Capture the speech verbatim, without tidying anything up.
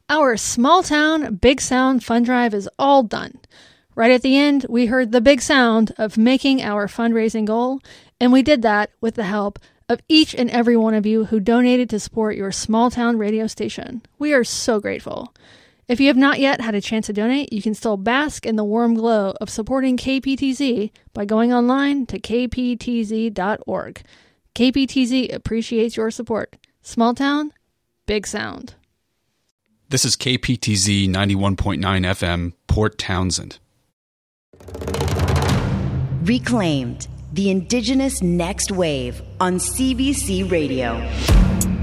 Our small town, big sound fund drive is all done. Right at the end, we heard the big sound of making our fundraising goal, and we did that with the help of each and every one of you who donated to support your small town radio station. We are so grateful. If you have not yet had a chance to donate, you can still bask in the warm glow of supporting K P T Z by going online to k p t z dot org. K P T Z appreciates your support. Small town, big sound. This is K P T Z ninety-one point nine F M, Port Townsend. Reclaimed, the Indigenous Next Wave on C B C Radio.